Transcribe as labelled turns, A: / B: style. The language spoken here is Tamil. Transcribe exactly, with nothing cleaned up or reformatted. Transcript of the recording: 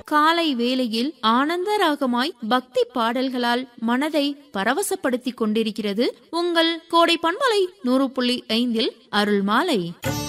A: காலை வேளையில் ஆனந்த ராகமாய் பக்தி பாடல்களால் மனதை பரவசப்படுத்திக் கொண்டிருக்கிறது உங்கள் கோடை பண்பலை நூறு புள்ளி ஐந்தில் அருள்மாலை.